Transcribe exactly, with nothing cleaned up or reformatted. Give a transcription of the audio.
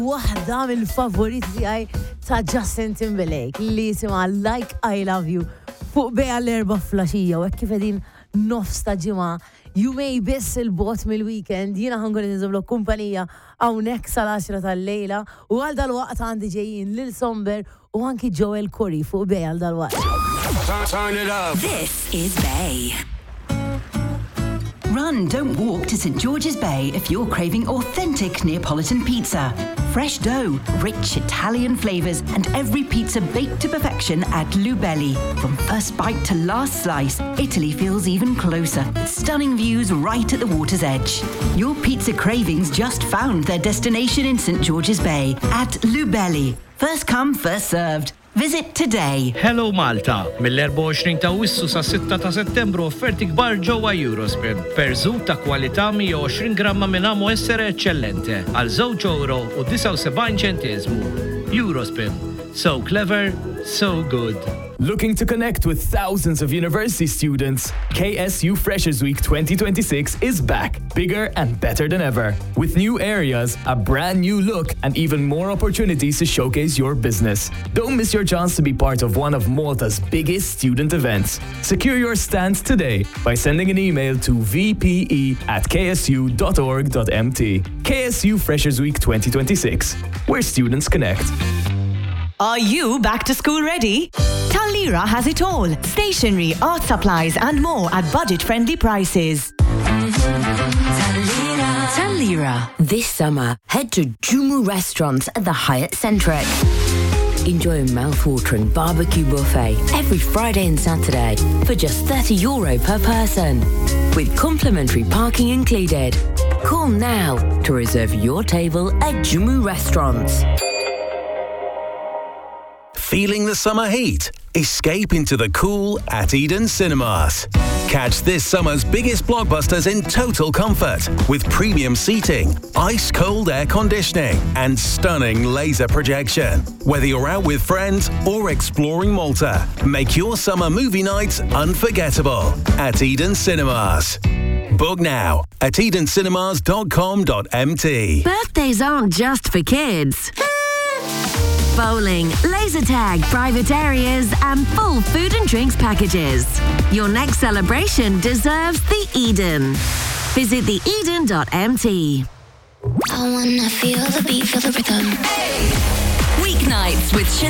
Waħda mill-favoriti tiegħi ta' Justin Timberlake li jisimha Like I Love You fuq beja l-erba' flaxija u hekk kif qegħdin nofs ta' ġimgħa. Jumej biss il-bot mill-weekend, jiena ħangur niżoblok kumpanija hawnhekk sal-għaxra tal-lejla u għal dal-waqt għandi ġejjin Lil Somber u anki Joel Corey fuq beja għal dal-waqt. Turn it up. This is Bay. Run, don't walk to Saint George's Bay if you're craving authentic Neapolitan pizza. Fresh dough, rich Italian flavors, and every pizza baked to perfection at Lubelli. From first bite to last slice, Italy feels even closer. Stunning views right at the water's edge. Your pizza cravings just found their destination in Saint George's Bay at Lubelli. First come, first served. Visit today. Hello Malta. mill-erba' u għoxrin ta' Wissu sa' sitta ta' Settembru offerti kbar ġewwa Eurospin. Perżut ta' kwalità mija u għoxrin gramma minn amo essere eccellente għal żewġ euro u disa' u sebgħin ċentiżmu. Eurospin. So clever, so good. Looking to connect with thousands of university students? K S U Freshers Week twenty twenty-six is back, bigger and better than ever. With new areas, a brand new look, and even more opportunities to showcase your business. Don't miss your chance to be part of one of Malta's biggest student events. Secure your stand today by sending an email to v p e at k s u dot org dot m t. K S U Freshers Week twenty twenty-six, where students connect. Are you back to school ready? Talira has it all. Stationery, art supplies and more at budget-friendly prices. Talira. This summer, head to Jumu restaurants at the Hyatt Centric. Enjoy a mouth-watering barbecue buffet every Friday and Saturday for just thirty euro per person, with complimentary parking included. Call now to reserve your table at Jumu restaurants. Feeling the summer heat? Escape into the cool at Eden Cinemas. Catch this summer's biggest blockbusters in total comfort with premium seating, ice-cold air conditioning and stunning laser projection. Whether you're out with friends or exploring Malta, make your summer movie nights unforgettable at Eden Cinemas. Book now at eden cinemas dot com dot m t. Birthdays aren't just for kids. Bowling, laser tag, private areas, and full food and drinks packages. Your next celebration deserves the Eden. Visit the eden dot m t. I wanna feel the beat, feel the rhythm. Weeknights with Chanel.